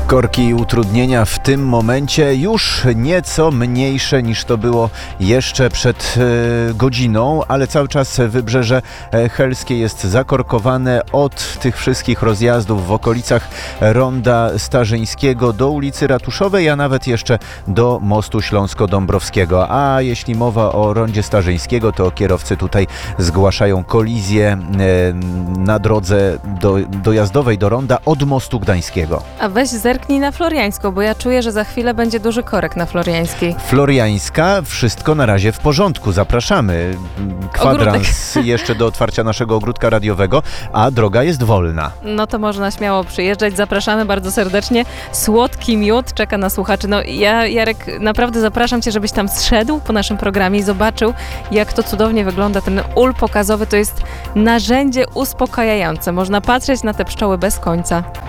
Korki i utrudnienia w tym momencie już nieco mniejsze niż to było jeszcze przed godziną, ale cały czas wybrzeże helskie jest zakorkowane od tych wszystkich rozjazdów w okolicach Ronda Starzyńskiego do ulicy Ratuszowej, a nawet jeszcze do mostu Śląsko-Dąbrowskiego. A jeśli mowa o Rondzie Starzyńskiego, to kierowcy tutaj zgłaszają kolizję na drodze dojazdowej do Ronda od mostu Gdańskiego. A weź zerknij na Floriańską, bo ja czuję, że za chwilę będzie duży korek na Floriańskiej. Floriańska, wszystko na razie w porządku. Zapraszamy. Kwadrans jeszcze do otwarcia naszego ogródka radiowego, a droga jest wolna. No to można śmiało przyjeżdżać. Zapraszamy bardzo serdecznie. Słodki miód czeka na słuchaczy. No ja, Jarek, naprawdę zapraszam Cię, żebyś tam zszedł po naszym programie i zobaczył, jak to cudownie wygląda. Ten ul pokazowy to jest narzędzie uspokajające. Można patrzeć na te pszczoły bez końca.